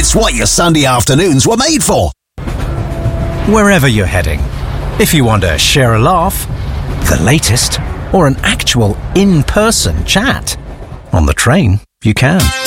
It's what your Sunday afternoons were made for. Wherever you're heading, if you want to share a laugh, the latest, or an actual in-person chat, on the train you can.